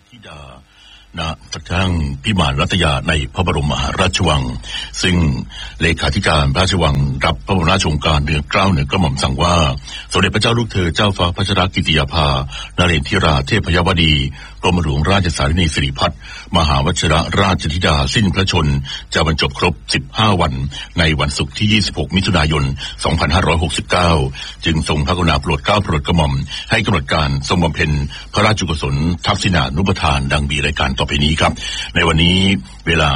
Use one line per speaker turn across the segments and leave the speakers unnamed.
ธิดาณทั้งพิมานรัตยาในพระบรมมหาราชวังซึ่งเลขาธิการพระราชวังรับพระบรมราชโองการเหนือเกล้าเหนือกระหม่อมสั่งว่าสมเด็จพระเจ้าลูกเธอเจ้าฟ้าพัชรกิติยาภานเรนทิราเทพยวดีกรมหลวงราชสารินีสิริพัฒน์มหาวชิรราชธิดาสิ้นพระชนจะบรรจบครบ15วันในวันศุกร์ที่26มิถุนายน2569จึงทรงพระกรุณาโปรดเกล้าโปรดกระหม่อมให้กำหนดการทรงบำเพ็ญพระราชกุศลทักษิณานุปทานดังมีรายการต่อไปนี้ครับในวันนี้เวลา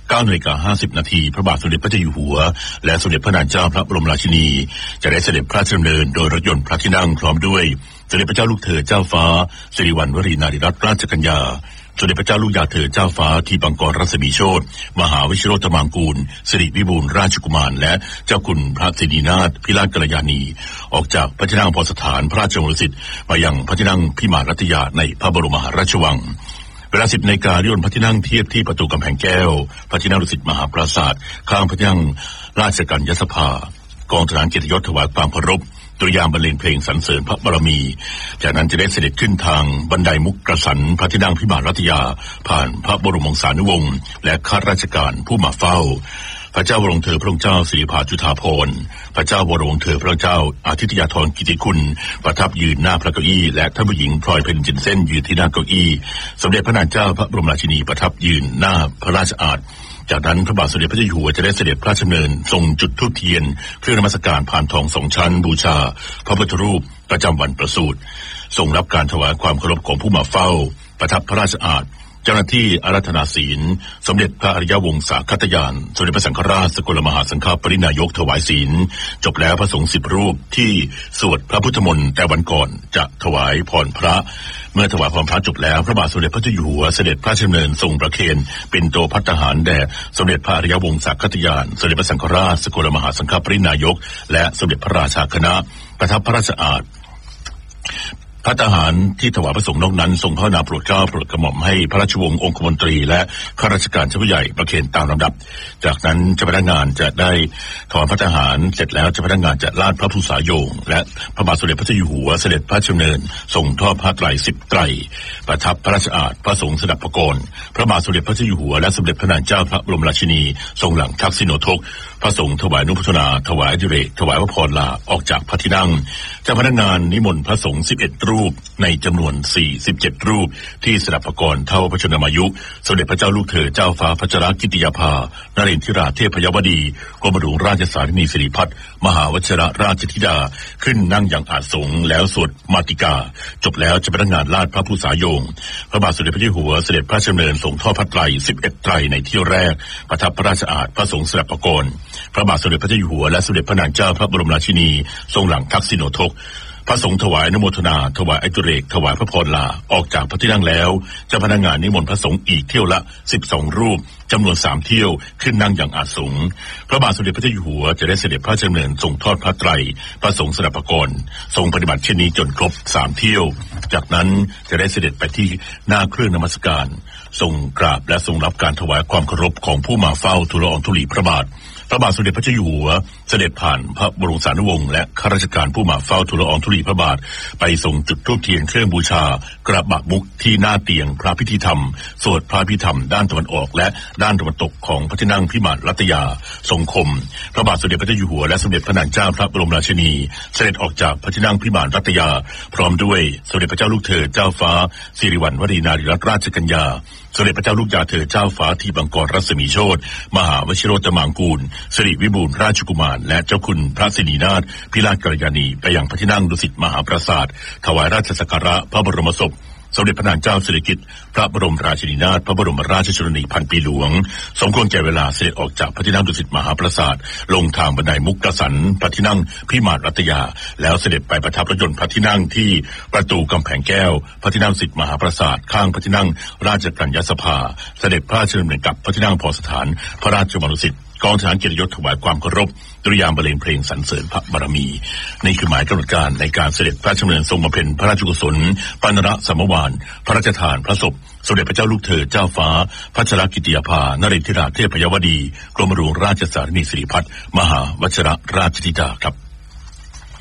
9:50 น.พระบาทสมเด็จพระเจ้าอยู่หัวและสมเด็จพระนางเจ้าพระบรมราชินีจะได้เสด็จพระราชดำเนินโดยรถยนต์พระที่นั่งพร้อมด้วยสมเด็จพระเจ้าลูกเธอเจ้าฟ้าสิริวัณวรีนารีรัตนราชกัญญาสมเด็จพระเจ้าลูกยาเธอเจ้าฟ้าทีปังกรรัศมีโชติมหาวชิโรตมังกูลสิริวิบูลย์ราชกุมารและเจ้าคุณพระสิรินาถพิราชกัลยาณีออกจากพระที่นั่งพรสถานพระราชวังดุสิตมายังพระที่นั่งพิมานรัตยาในพระบรมมหาราชวังเวลา 10 นาฬิกาเลื่อนพระที่นั่งเทียบที่ประตูกำแพงแก้วพระที่นั่งดุสิตมหาปราสาทข้างพระที่นั่งราชกัญญสภากองทหารเกียรติยศถวายความเคารพตุรยามบรรเลงเพลงสรรเสริญพระบารมีจากนั้นจะได้เสด็จขึ้นทางบันไดมุกกระสันพระที่นั่งพิมานรัตยาผ่านพระบรมวงศานุวงศ์และข้าราชการผู้มาเฝ้าพระเจ้าวรวงเธอพระองค์เจ้าสิริภาจุฑาภรณ์พระเจ้าวรวงเธอพระองค์เจ้าอาทิตยาธรกิติคุณประทับยืนหน้าพระเก้าอี้และท่านผู้หญิงพลอยเพ็ญจินเส้นยืนที่หน้าเก้าอี้สมเด็จพระนางเจ้าพระบรมราชินีประทับยืนหน้าพระราชอาณจากนั้นพระบาทสมเด็จพระเจ้าอยู่หัวจะได้เสด็จพระราชดำเนินทรงจุดธูปเทียนเครื่องนมัสการผ่านทอง2 ชั้นบูชาพระพุทธรูปประจำวันประสูติทรงรับการถวายความเคารพของผู้มาเฝ้าประทับพระราชอาณเจ้าหน้าที่อาราธนาศีลสมเด็จพระอริยวงศาคตยานสมเด็จพระสังฆราชสกลมหาสังฆปรินายกถวายศีลจบแล้วพระสงฆ์10 รูปที่สวดพระพุทธมนต์แต่วันก่อนจะถวายพรพระเมื่อถวายพรพระจบแล้วพระบาทสมเด็จพระเจ้าอยู่หัวเสด็จพระราชดำเนินทรงประเคนปิ่นโตภัตตาหารแด่สมเด็จพระอริยวงศาคตยานสมเด็จพระสังฆราชสกลมหาสังฆปรินายกและสมเด็จพระราชาคณะประทับพระราชอาณพระทหารที่ถวายพระสงฆ์นอกนั้นทรงพระกรุณาโปรดเกล้าโปรดกระหม่อมให้พระราชวงศ์องคมนตรีและข้าราชการชั้นผู้ใหญ่ประเคนตามลำดับจากนั้นเจ้าพนักงานจะได้ถวายพระทหารเสร็จแล้วเจ้าพนักงานจะลาดพระภูษาโยงและพระบาทสมเด็จพระเจ้าอยู่หัวเสด็จพระราชดำเนินทรงทอดผ้าไตร10 ไตรประทับพระราชอาณพระสงฆ์สดับประกรณ์พระบาทสมเด็จพระเจ้าอยู่หัวและสมเด็จพระนางเจ้าพระบรมราชินีทรงหลังทักษิโณทกพระสงฆ์ถวายนุโมทนาถวายดิเรกถวายพระพรลาออกจากพระที่นั่งเจ้าพนักงานนิมนต์พระสงฆ์11 รูปในจำนวน47 รูปที่สดับประกรณ์เท่าพระชนมายุสมเด็จพระเจ้าลูกเธอเจ้าฟ้าพัชรกิติยาภานเรนทิราเทพยวดีกรมหลวงราชสารินีสิริพัฒน์มหาวชิรราชธิดาขึ้นนั่งอย่างอาสงแล้วสวดมาติกาจบแล้วจะพนักงานลาดพระภูษาโยงพระบาทสมเด็จพระเจ้าอยู่หัวเสด็จพระราชดำเนินทรงทอดผ้าไตร11 ไตรในเที่ยวแรกประทับพระราชอาณพระสงฆ์สดับประกรณ์พระบาทสมเด็จพระเจ้าอยู่หัวและสมเด็จพระนางเจ้าพระบรมราชินีทรงหลังทักษิโณทกพระสงฆ์ถวายอนุโมทนาถวายดิเรกถวายพระพรลาออกจากพระที่นั่งแล้วเจ้าพนักงานนิมนต์พระสงฆ์อีกเที่ยวละ12 รูปจำนวน3 เที่ยวขึ้นนั่งอย่างอาสงพระบาทสมเด็จพระเจ้าอยู่หัวจะได้เสด็จพระราชดำเนินทรงทอดพระไตรพระสงฆ์สดับประกรณ์ทรงปฏิบัติเช่นนี้จนครบ3 เที่ยวจากนั้นจะได้เสด็จไปที่หน้าเครื่องนมัสการทรงกราบและทรงรับการถวายความเคารพของผู้มาเฝ้าทูลละอองธุลีพระบาทพระบาทสมเด็จพระเจ้าอยู่หัวเสด็จผ่านพระบรมสานุวงศ์และข้าราชการผู้มาเฝ้าทูลละอองธุลีพระบาทไปทรงจุดธูปเทียนเครื่องบูชากระบะมุกที่หน้าเตียงพระพิธีธรรมสวดพระพิธรรมด้านตะวันออกและด้านตะวันตกของพระที่นั่งพิมานรัตยาทรงคมพระบาทสมเด็จพระเจ้าอยู่หัวและสมเด็จพระนางเจ้าพระบรมราชินีเสด็จออกจากพระที่นั่งพิมานรัตยาพร้อมด้วยสมเด็จพระเจ้าลูกเธอเจ้าฟ้าสิริวัณวรีนารีรัตนราชกัญญาสมเด็จพระเจ้าลูกยาเธอเจ้าฟ้าทีปังกรรัศมีโชติมหาวชิโรตมังกูลสิริวิบูลย์ราชกุมารและเจ้าคุณพระสิรินาถพิราชกัลยาณีไปยังพระที่นั่งดุสิตมหาปราสาทถวายราชสักการะพระบรมศพสมเด็จพระนางเจ้าสิริกิติ์พระบรมราชินีนาถพระบรมราชชนนีพันปีหลวงสมควรแก่เวลาเสด็จออกจากพระที่นั่งดุสิตมหาปราสาทลงทางบันไดมุกกระสันพระที่นั่งพิมานรัตยาแล้วเสด็จไปประทับรถยนต์พระที่นั่งที่ประตูกำแพงแก้วพระที่นั่งดุสิตมหาปราสาทข้างพระที่นั่งราชกัญญสภาเสด็จพระราชดำเนินกลับพระที่นั่งพรสถานพระราชวังดุสิตกองทหารเกียรติยศถวายความเคารพตุรยามบรรเลงเพลงสรรเสริญพระบารมีนี่คือหมายกำหนดการในการเสด็จพระราชดำเนินทรงบำเพ็ญพระราชกุศลปานระสัมมวานพระราชทานพระศพสมเด็จพระเจ้าลูกเธอเจ้าฟ้าพัชรกิติยาภานเรนทิราเทพยวดีกรมหลวงราชสารินีสิริพัฒน์มหาวชิรราชธิดาครับ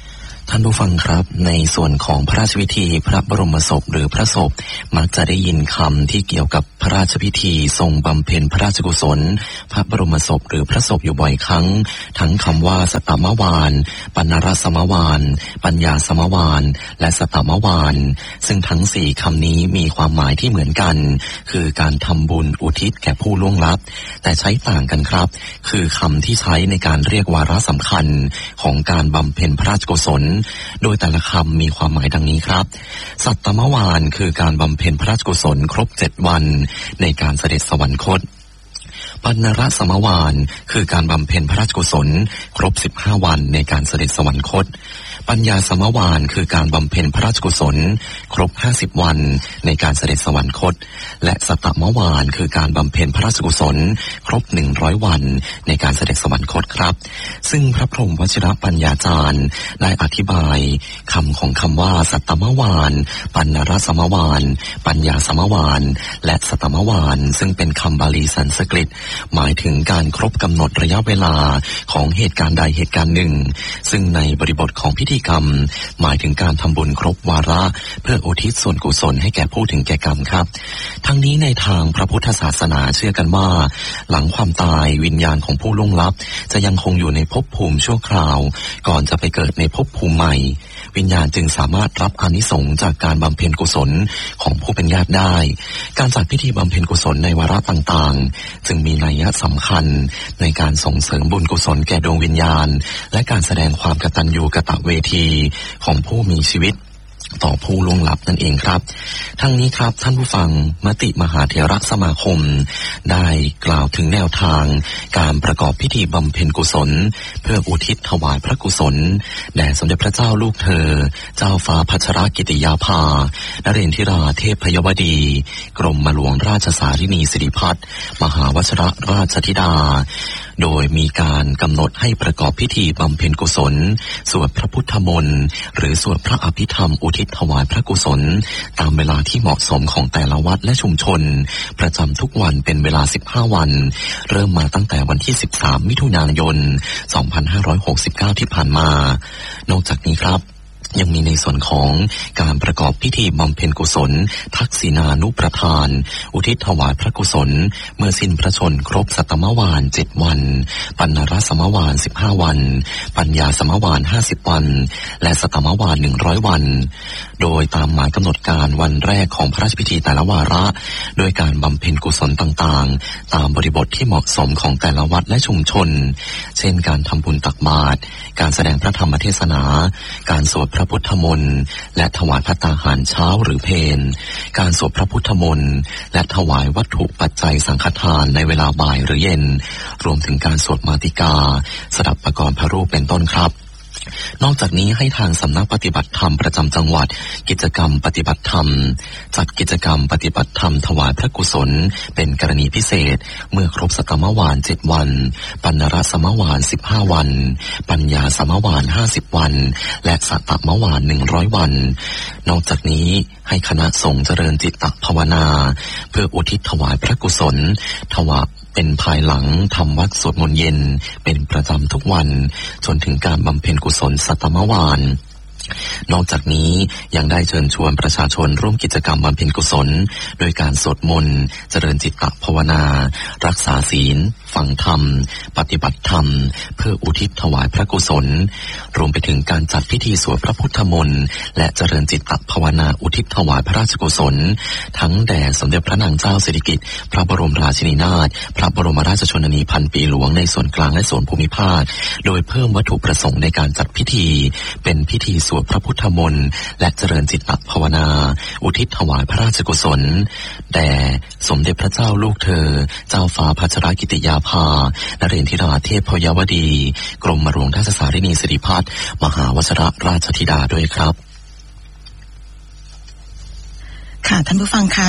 ท่านผู้ฟังครับในส่วนของพระราชพิธีพระบรมศพหรือพระศพมักจะได้ยินคำที่เกี่ยวกับพระราชพิธีทรงบำเพ็ญพระราชกุศลพระบรมศพหรือพระศพอยู่บ่อยครั้งทั้งคำว่าสัตตมวาลปัณรสมวาลปัญญาสมวาลและสัตตมวาลซึ่งทั้งสี่คำนี้มีความหมายที่เหมือนกันคือการทำบุญอุทิศแก่ผู้ล่วงลับแต่ใช้ต่างกันครับคือคำที่ใช้ในการเรียกวาระสำคัญของการบำเพ็ญพระราชกุศลโดยแต่ละคำมีความหมายดังนี้ครับสัตตมวาลคือการบำเพ็ญพระราชกุศลครบ7 วันในการเสด็จสวรรคตปัณรสมวาลคือการบำเพ็ญพระราชกุศลครบ15 วันในการเสด็จสวรรคตปัญญาสมวาลคือการบำเพ็ญพระราชกุศลครบ50 วันในการเสด็จสวรรคตและสัตตมวาลคือการบำเพ็ญพระราชกุศลครบ100 วันในการเสด็จสวรรคตครับซึ่งพระพรหมวชิรปัญญาจารย์ได้อธิบายคำของคำว่าสัตตมวาลปัณรสมวาลปัญญาสมวาลและสัตตมวาลซึ่งเป็นคำบาลีสันสกฤตหมายถึงการครบกำหนดระยะเวลาของเหตุการณ์ใดเหตุการณ์หนึ่งซึ่งในบริบทของพิธีกรรมหมายถึงการทำบุญครบวาระเพื่ออุทิศส่วนกุศลให้แก่ผู้ถึงแก่กรรมครับทั้งนี้ในทางพระพุทธศาสนาเชื่อกันว่าหลังความตายวิญญาณของผู้ล่วงลับจะยังคงอยู่ในภพภูมิชั่วคราวก่อนจะไปเกิดในภพภูมิใหม่วิญญาณจึงสามารถรับอานิสงส์จากการบำเพ็ญกุศลของผู้เป็นญาติได้การจัดพิธีบำเพ็ญกุศลในวาระต่างๆจึงมีนัยสำคัญในการส่งเสริมบุญกุศลแก่ดวงวิญญาณและการแสดงความกตัญญูกตเวทีของผู้มีชีวิตต่อผู้ล่วงลับนั่นเองครับทั้งนี้ครับท่านผู้ฟังมติมหาเถรสมาคมได้กล่าวถึงแนวทางการประกอบพิธีบำเพ็ญกุศลเพื่ออุทิศถวายพระกุศลแด่สมเด็จพระเจ้าลูกเธอเจ้าฟ้าพัชรกิติยาภานเรนทิราเทพยวดีกรมหลวงราชสารินีสิริพัฒน์มหาวชิรราชธิดาโดยมีการกำหนดให้ประกอบพิธีบำเพ็ญกุศลสวดพระพุทธมนต์หรือสวดพระอภิธรรมอุทิศถวายพระกุศลตามเวลาที่เหมาะสมของแต่ละวัดและชุมชนประจำทุกวันเป็นเวลา15 วันเริ่มมาตั้งแต่วันที่13 มิถุนายน 2569 ที่ผ่านมานอกจากนี้ครับยังมีในส่วนของการประกอบพิธีบำเพ็ญกุศลทักษิณานุประทานอุทิศถวายพระกุศลเมื่อสิ้นพระชนครบสัตตมวาล7 วันปัณรสมวาล15 วันปัญญาสมวาล50 วันและสัตตมวาล100 วันโดยตามหมายกำหนดการวันแรกของพระราชพิธีแต่ละวาระโดยการบำเพ็ญกุศลต่างๆตามบริบทที่เหมาะสมของแต่ละวัดและชุมชนเช่นการทำบุญตักบาตรการแสดงพระธรรมเทศนาการสวดพระพุทธมนต์และถวายภัตตาหารเช้าหรือเพลการสวดพระพุทธมนต์และถวายวัตถุปัจจัยสังฆทานในเวลาบ่ายหรือเย็นรวมถึงการสวดมาติกาสดับประกรณ์พระรูปเป็นต้นครับนอกจากนี้ให้ทางสำนักปฏิบัติธรรมประจำจังหวัดกิจกรรมปฏิบัติธรรมจัดกิจกรรมปฏิบัติธรรมถวายพระกุศลเป็นกรณีพิเศษเมื่อครบสัตตมวาล7 วันปัณรสมวาล15 วันปัญญาสมวาล50 วันและสัตตมวาล100 วันนอกจากนี้ให้คณะสงฆ์เจริญจิตตภาวนาเพื่ออุทิศถวายพระกุศลถวายเป็นภายหลังทำวัดสวดมนต์เย็นเป็นประจำทุกวันจนถึงการบำเพ็ญกุศลสัตตมวาลนอกจากนี้ยังได้เชิญชวนประชาชนร่วมกิจกรรมบำเพ็ญกุศลโดยการสวดมนต์เจริญจิตตภาวนารักษาศีลฟังธรรมปฏิบัติธรรมเพื่ออุทิศถวายพระกุศลรวมไปถึงการจัดพิธีสวดพระพุทธมนต์และเจริญจิตตภาวนาอุทิศถวายพระราชกุศลทั้งแด่สมเด็จพระนางเจ้าสิริกิติ์พระบรมราชินีนาถพระบรมราชชนนีพันปีหลวงในส่วนกลางและส่วนภูมิภาคโดยเพิ่มวัตถุประสงค์ในการจัดพิธีเป็นพิธีสวดพระพุทธมนต์และเจริญจิตตภาวนาอุทิศถวายพระราชกุศลแด่สมเด็จพระเจ้าลูกเธอเจ้าฟ้าพัชรกิติยาภานเรนทิราเทพยวดีกรมหลวงราชสารินีสิริพัฒน์มหาวชิรราชธิดาด้วยครับ
ค่ะท่านผู้ฟังคะ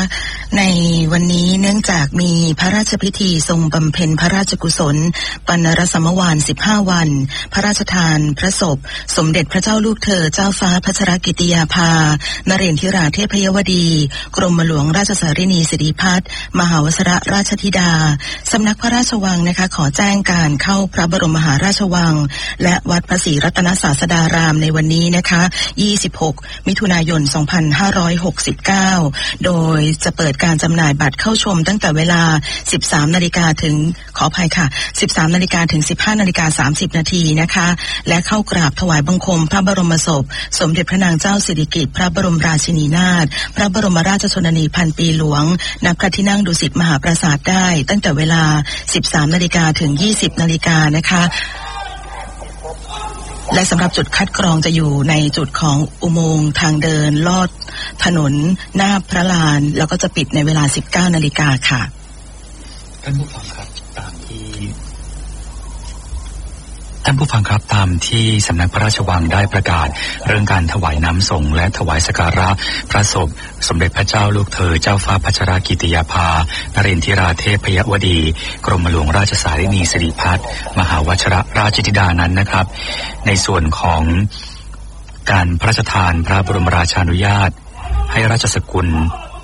ในวันนี้เนื่องจากมีพระราชพิธีทรงบำเพ็ญพระราชกุศลปานรสมวาน15 วันพระราชทานพระศพสมเด็จพระเจ้าลูกเธอเจ้าฟ้าพัชรกิติยาภานเรนทิราเทพยวดีกรมหลวงราชสารินีสิริพัฒน์มหาวสรราชธิดาสำนักพระราชวังนะคะขอแจ้งการเข้าพระบรมมหาราชวังและวัดพระศรีรัตนศาสดารามในวันนี้นะคะ26 มิถุนายน 2569โดยจะเปิดการจำหน่ายบัตรเข้าชมตั้งแต่เวลา 13 นาฬิกาถึงขออภัยค่ะ 13 นาฬิกาถึง 15 นาฬิกา 30 นาทีนะคะและเข้ากราบถวายบังคมพระบรมศพสมเด็จพระนางเจ้าสิริกิติ์พระบรมราชินีนาถพระบรมราชชนนีพันปีหลวงณพระที่นั่งดุสิตมหาปราสาทได้ตั้งแต่เวลา 13 นาฬิกาถึง 20 นาฬิกานะคะและสำหรับจุดคัดกรองจะอยู่ในจุดของอุโมงค์ทางเดินลอดถนนหน้าพระลานแล้วก็จะปิดในเวลา 19 นาฬิกาค่ะ
ท่านผู้ฟังครับตามที่สำนักพระราชวังได้ประกาศเรื่องการถวายน้ำสงฆ์และถวายสักการะพระศพสมเด็จพระเจ้าลูกเธอเจ้าฟ้าพัชรกิติยาภานเรนทิราเทพยวดีกรมหลวงราชสารินีสิริพัฒน์มหาวชรราชธิดานั้นนะครับในส่วนของการพระราชทานพระบรมราชานุญาตให้ราชสกุล